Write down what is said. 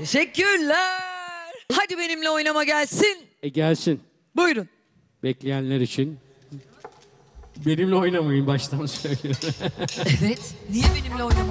Teşekkürler. Hadi benimle oynama gelsin. Gelsin. Buyurun. Bekleyenler için. Benimle oynamayın baştan söylüyorum. Evet. Niye benimle oynama?